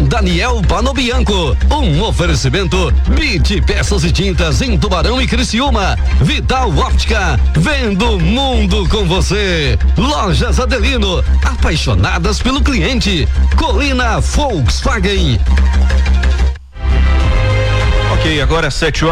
Daniel Panobianco. Um oferecimento BIT Peças e Tintas em Tubarão e Criciúma. Vital Óptica, vendo o mundo com você. Lojas Adelino, apaixonadas pelo cliente. Colina Volkswagen. Ok, agora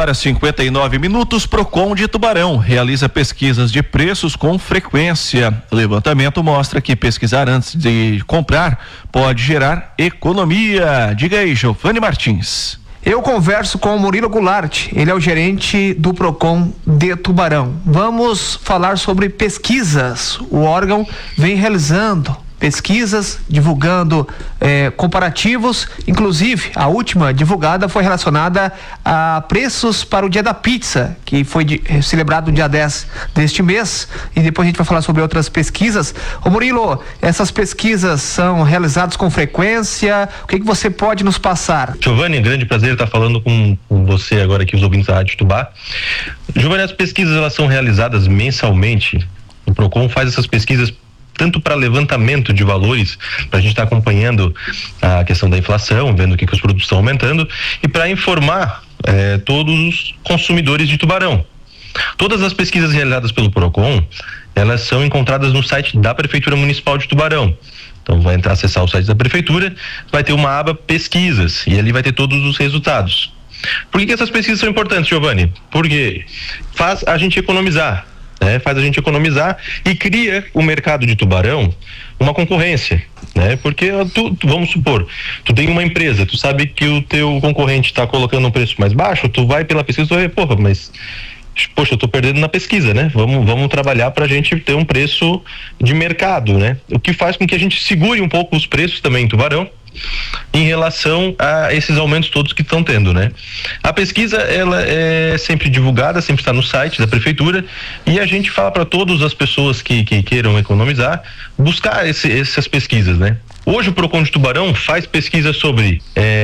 7h59. Procon de Tubarão realiza pesquisas de preços com frequência. O levantamento mostra que pesquisar antes de comprar pode gerar economia. Diga aí, Giovanni Martins. Eu converso com o Murilo Goulart, ele é o gerente do Procon de Tubarão. Vamos falar sobre pesquisas. O órgão vem realizando pesquisas, divulgando comparativos, inclusive a última divulgada foi relacionada a preços para o dia da pizza, que foi celebrado no dia 10 deste mês, e depois a gente vai falar sobre outras pesquisas. Ô Murilo, essas pesquisas são realizadas com frequência? O que você pode nos passar? Giovanni, grande prazer estar falando com você agora aqui, os ouvintes da Rádio Tubá. Giovanni, as pesquisas elas são realizadas mensalmente. O Procon faz essas pesquisas tanto para levantamento de valores, para a gente estar acompanhando a questão da inflação, vendo o que os produtos estão aumentando, e para informar todos os consumidores de Tubarão. Todas as pesquisas realizadas pelo Procon, elas são encontradas no site da Prefeitura Municipal de Tubarão. Então vai entrar, acessar o site da Prefeitura, vai ter uma aba pesquisas, e ali vai ter todos os resultados. Por que essas pesquisas são importantes, Giovanni? Porque faz a gente economizar. Faz a gente economizar e cria o mercado de Tubarão uma concorrência, porque vamos supor, tu tem uma empresa, tu sabe que o teu concorrente está colocando um preço mais baixo, tu vai pela pesquisa e tu vai, poxa, eu tô perdendo na pesquisa, vamos trabalhar pra gente ter um preço de mercado, o que faz com que a gente segure um pouco os preços também em Tubarão, em relação a esses aumentos todos que estão tendo, A pesquisa, ela é sempre divulgada, sempre está no site da prefeitura, e a gente fala para todas as pessoas que queiram economizar, buscar essas pesquisas, Hoje o Procon de Tubarão faz pesquisa sobre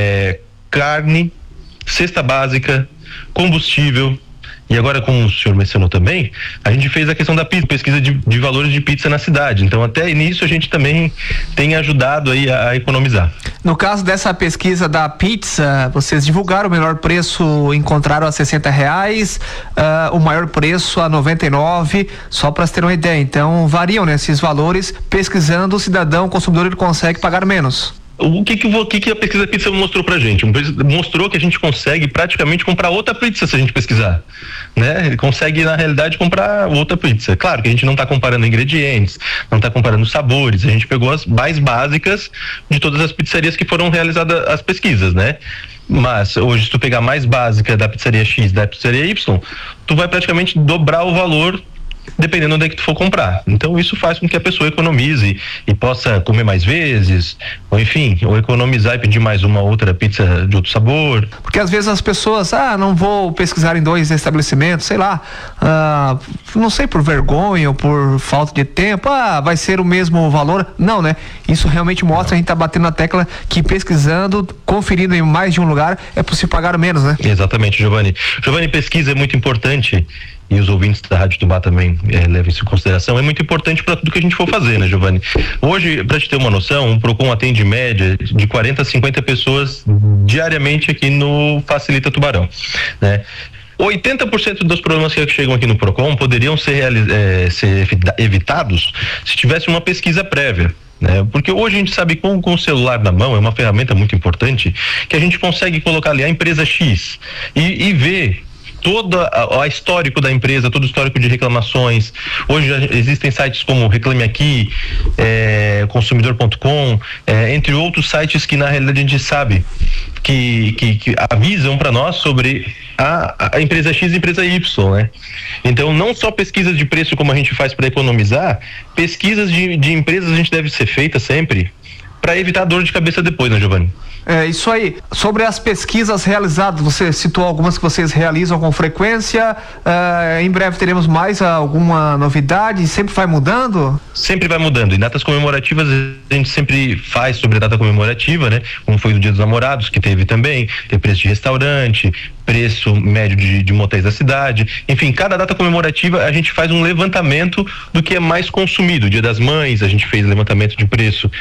carne, cesta básica, combustível. E agora, como o senhor mencionou também, a gente fez a questão da pizza, pesquisa de valores de pizza na cidade. Então, até nisso a gente também tem ajudado aí a economizar. No caso dessa pesquisa da pizza, vocês divulgaram o menor preço, encontraram a R$60, o maior preço a 99, só para se ter uma ideia. Então, variam esses valores. Pesquisando, o cidadão, o consumidor, ele consegue pagar menos. O que a pesquisa pizza mostrou pra gente? Mostrou que a gente consegue praticamente comprar outra pizza se a gente pesquisar, Ele consegue, na realidade, comprar outra pizza. Claro que a gente não está comparando ingredientes, não está comparando sabores, a gente pegou as mais básicas de todas as pizzarias que foram realizadas as pesquisas, Mas hoje, se tu pegar a mais básica da pizzaria X e da pizzaria Y, tu vai praticamente dobrar o valor dependendo onde é que tu for comprar. Então isso faz com que a pessoa economize e possa comer mais vezes, ou enfim, ou economizar e pedir mais uma outra pizza de outro sabor. Porque às vezes as pessoas, não vou pesquisar em 2 estabelecimentos, sei lá, não sei, por vergonha ou por falta de tempo, vai ser o mesmo valor. Não, Isso realmente mostra, a gente tá batendo na tecla que pesquisando, conferindo em mais de um lugar, é possível pagar menos, Exatamente, Giovanni. Giovanni, pesquisa é muito importante. E os ouvintes da Rádio Tubá também levam isso em consideração, é muito importante para tudo que a gente for fazer, Giovanni? Hoje, para te ter uma noção, o Procon atende média de 40 a 50 pessoas diariamente aqui no Facilita Tubarão, 80% dos problemas que chegam aqui no Procon poderiam ser evitados se tivesse uma pesquisa prévia. Porque hoje a gente sabe que com o celular na mão é uma ferramenta muito importante que a gente consegue colocar ali a empresa X e ver todo o histórico da empresa, todo o histórico de reclamações. Hoje já existem sites como Reclame Aqui, consumidor.com, entre outros sites que na realidade a gente sabe que avisam para nós sobre a empresa X e a empresa Y, Então, não só pesquisas de preço como a gente faz para economizar, pesquisas de empresas a gente deve ser feita sempre para evitar dor de cabeça depois, Giovanni? É isso aí. Sobre as pesquisas realizadas, você citou algumas que vocês realizam com frequência. Em breve teremos mais alguma novidade? Sempre vai mudando? Sempre vai mudando. Em datas comemorativas a gente sempre faz sobre a data comemorativa, como foi o Dia dos Namorados, que teve também, tem preço de restaurante, preço médio de motéis da cidade, enfim, cada data comemorativa a gente faz um levantamento do que é mais consumido. Dia das Mães, a gente fez levantamento de preço